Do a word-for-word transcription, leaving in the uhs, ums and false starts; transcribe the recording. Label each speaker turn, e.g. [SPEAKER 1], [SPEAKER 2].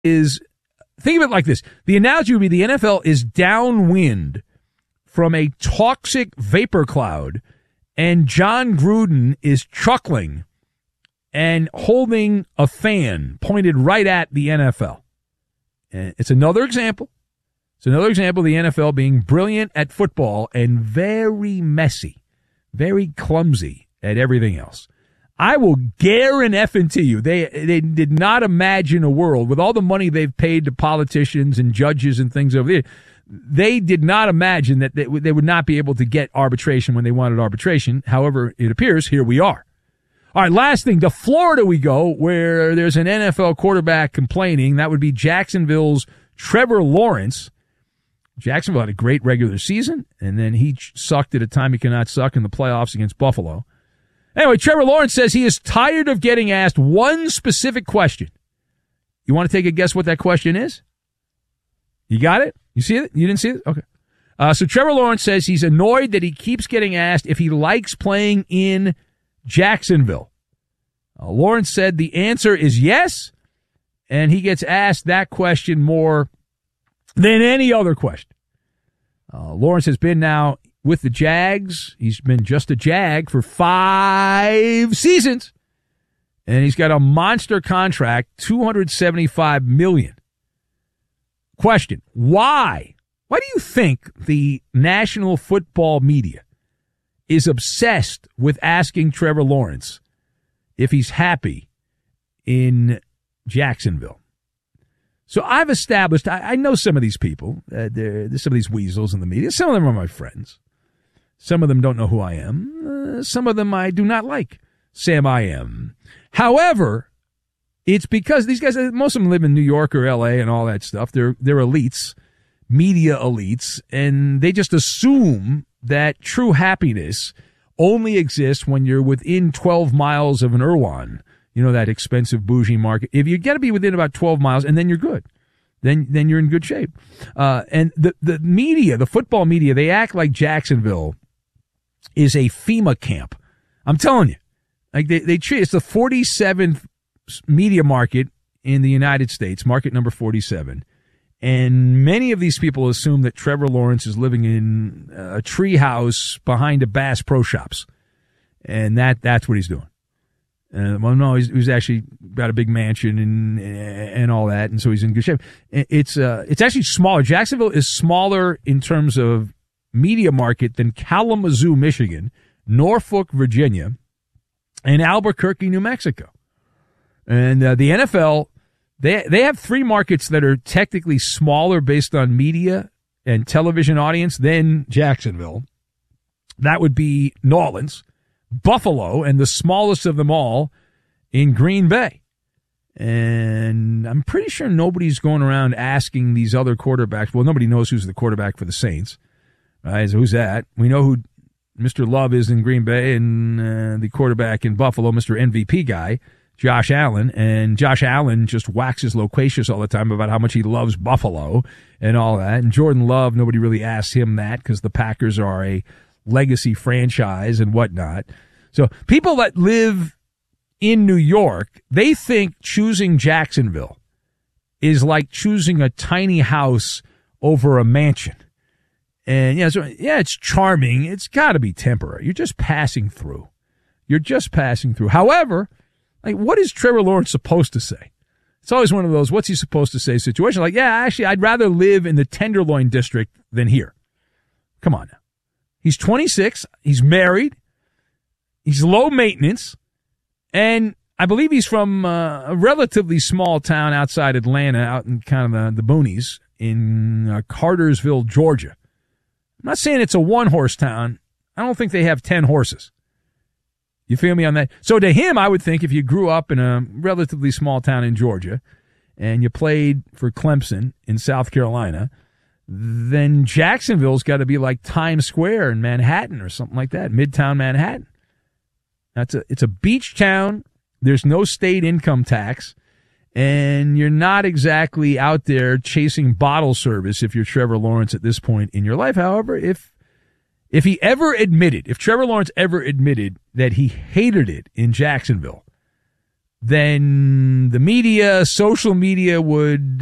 [SPEAKER 1] is, think of it like this. The analogy would be the N F L is downwind from a toxic vapor cloud, and John Gruden is chuckling and holding a fan pointed right at the N F L. And it's another example. It's another example of the N F L being brilliant at football and very messy, very clumsy at everything else. I will guarantee you they they did not imagine a world with all the money they've paid to politicians and judges and things over there. They did not imagine that they, they would not be able to get arbitration when they wanted arbitration. However, it appears here we are. All right, last thing, to Florida we go, where there's an N F L quarterback complaining. That would be Jacksonville's Trevor Lawrence. Jacksonville had a great regular season, and then he sucked at a time he cannot suck in the playoffs against Buffalo. Anyway, Trevor Lawrence says he is tired of getting asked one specific question. You want to take a guess what that question is? You got it? You see it? You didn't see it? Okay. Uh, so Trevor Lawrence says he's annoyed that he keeps getting asked if he likes playing in Jacksonville. Uh, Lawrence said the answer is yes, and he gets asked that question more than any other question. Uh, Lawrence has been now with the Jags. He's been just a Jag for five seasons, and he's got a monster contract, two hundred seventy-five million dollars. Question, why? Why do you think the national football media is obsessed with asking Trevor Lawrence if he's happy in Jacksonville? So I've established, I, I know some of these people, uh, there's some of these weasels in the media. Some of them are my friends. Some of them don't know who I am. Uh, some of them I do not like. Sam I am. However, it's because these guys, most of them live in New York or L A and all that stuff. They're, they're elites, media elites, and they just assume that true happiness only exists when you're within twelve miles of an Irwan. You know, that expensive bougie market. If you got to be within about twelve miles, and then you're good. Then then you're in good shape. Uh, and the, the media, the football media, they act like Jacksonville is a FEMA camp. I'm telling you. Like they, they treat, it's the forty-seventh media market in the United States, market number forty-seven. And many of these people assume that Trevor Lawrence is living in a tree house behind a Bass Pro Shops. And that that's what he's doing. Uh, well, no, he's, he's actually got a big mansion and and all that, and so he's in good shape. It's uh, it's actually smaller. Jacksonville is smaller in terms of media market than Kalamazoo, Michigan, Norfolk, Virginia, and Albuquerque, New Mexico. And uh, the N F L, they they have three markets that are technically smaller based on media and television audience than Jacksonville. That would be New Orleans, Buffalo, and the smallest of them all in Green Bay. And I'm pretty sure nobody's going around asking these other quarterbacks. Well, nobody knows who's the quarterback for the Saints. Right? So who's that? We know who Mister Love is in Green Bay, and uh, the quarterback in Buffalo, Mister M V P guy, Josh Allen. And Josh Allen just waxes loquacious all the time about how much he loves Buffalo and all that. And Jordan Love, nobody really asks him that because the Packers are a legacy franchise and whatnot. So people that live in New York, they think choosing Jacksonville is like choosing a tiny house over a mansion. And yeah, so, yeah, it's charming. It's got to be temporary. You're just passing through. You're just passing through. However, like, what is Trevor Lawrence supposed to say? It's always one of those, what's he supposed to say situation? Like, yeah, actually, I'd rather live in the Tenderloin district than here. Come on now. He's twenty-six. He's married. He's low maintenance. And I believe he's from uh, a relatively small town outside Atlanta, out in kind of the, the boonies in uh, Cartersville, Georgia. I'm not saying it's a one-horse town. I don't think they have ten horses. You feel me on that? So to him, I would think if you grew up in a relatively small town in Georgia and you played for Clemson in South Carolina, then Jacksonville's got to be like Times Square in Manhattan or something like that, Midtown Manhattan. That's a, it's a beach town. There's no state income tax. And you're not exactly out there chasing bottle service if you're Trevor Lawrence at this point in your life. However, if if he ever admitted, if Trevor Lawrence ever admitted that he hated it in Jacksonville, then the media, social media would